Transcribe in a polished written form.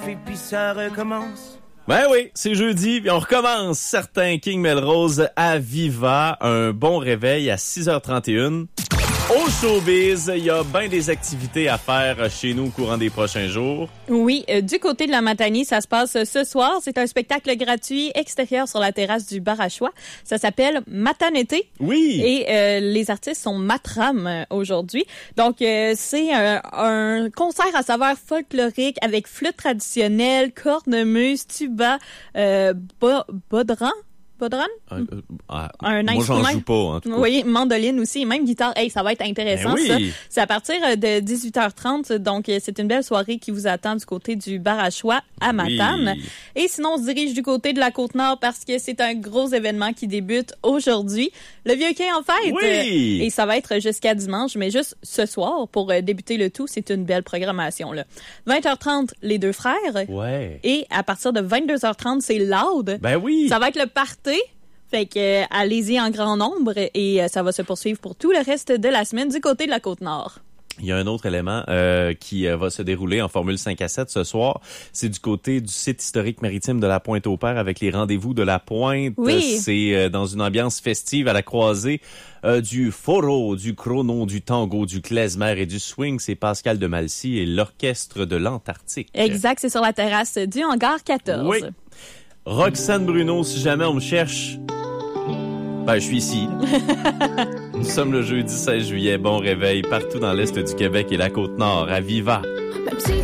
Et puis ça recommence. Ben oui, c'est jeudi, puis on recommence. Certains King Melrose à Viva. Un bon réveil à 6h31. Au showbiz, il y a bien des activités à faire chez nous au courant des prochains jours. Oui, du côté de la Matanie, ça se passe ce soir. C'est un spectacle gratuit extérieur sur la terrasse du bar à choix. Ça s'appelle Matanété. Oui. Et les artistes sont Matram aujourd'hui. Donc, c'est un concert à saveur folklorique avec flûte traditionnelle, cornemuse, tuba, bodran. Un moi, instrument. j'en joue pas, en tout cas. Oui, mandoline aussi, et même guitare. Hey, ça va être intéressant, oui. ça. C'est à partir de 18h30, donc c'est une belle soirée qui vous attend du côté du bar à choix à Matane. Oui. Et sinon, on se dirige du côté de la Côte-Nord parce que c'est un gros événement qui débute aujourd'hui. Le Vieux Quai en fête! Oui. Et ça va être jusqu'à dimanche, mais juste ce soir, pour débuter le tout, c'est une belle programmation, là. 20h30, les deux frères. Ouais. Et à partir de 22h30, c'est Loud. Ben oui. Ça va être le party. Fait que allez-y en grand nombre et ça va se poursuivre pour tout le reste de la semaine du côté de la Côte-Nord. Il y a un autre élément qui va se dérouler en Formule 5 à 7 ce soir. C'est du côté du site historique maritime de la Pointe-au-Père avec les rendez-vous de la Pointe. Oui. C'est dans une ambiance festive à la croisée du foro, du chrono, du tango, du klezmer et du swing. C'est Pascal de Malcy et l'Orchestre de l'Antarctique. Exact, c'est sur la terrasse du hangar 14. Oui. Roxane Bruno, si jamais on me cherche, ben, je suis ici. Nous sommes le jeudi 16 juillet. Bon réveil partout dans l'Est du Québec et la Côte-Nord à Viva.